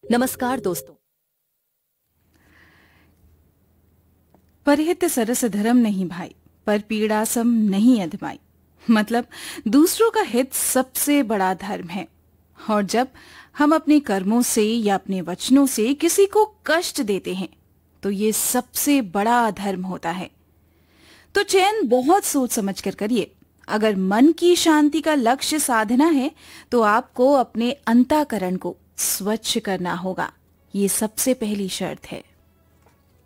नमस्कार दोस्तों। परहित सरस धर्म नहीं भाई, पर पीड़ा सम नहीं अधमाई। मतलब दूसरों का हित सबसे बड़ा धर्म है। और जब हम अपने कर्मों से या अपने वचनों से किसी को कष्ट देते हैं तो ये सबसे बड़ा अधर्म होता है। तो चयन बहुत सोच समझ कर करिए। अगर मन की शांति का लक्ष्य साधना है तो आपको अपने अंतःकरण को स्वच्छ करना होगा। ये सबसे पहली शर्त है।